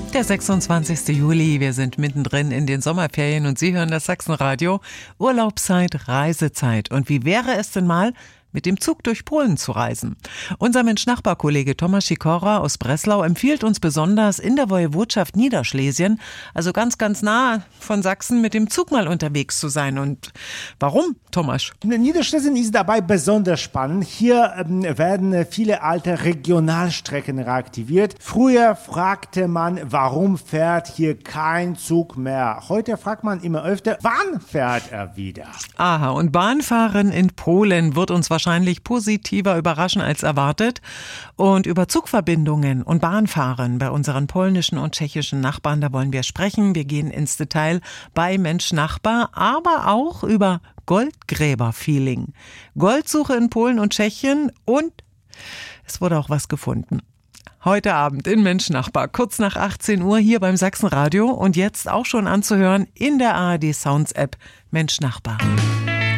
Der 26. Juli, wir sind mittendrin in den Sommerferien und Sie hören das Sachsenradio. Urlaubszeit, Reisezeit. Und wie wäre es denn mal, mit dem Zug durch Polen zu reisen? Unser Mensch-Nachbar-Kollege Tomasz Sikora aus Breslau empfiehlt uns besonders in der Woiwodschaft Niederschlesien, also ganz, ganz nah von Sachsen, mit dem Zug mal unterwegs zu sein. Und warum, Tomasz? Niederschlesien ist dabei besonders spannend. Hier werden viele alte Regionalstrecken reaktiviert. Früher fragte man, warum fährt hier kein Zug mehr? Heute fragt man immer öfter, wann fährt er wieder? Aha, und Bahnfahren in Polen wird uns wahrscheinlich positiver überraschen als erwartet. Und über Zugverbindungen und Bahnfahren bei unseren polnischen und tschechischen Nachbarn, da wollen wir sprechen. Wir gehen ins Detail bei Mensch Nachbar, aber auch über Goldgräber-Feeling. Goldsuche in Polen und Tschechien und es wurde auch was gefunden. Heute Abend in Mensch Nachbar, kurz nach 18 Uhr hier beim Sachsenradio und jetzt auch schon anzuhören in der ARD Sounds App Mensch Nachbar.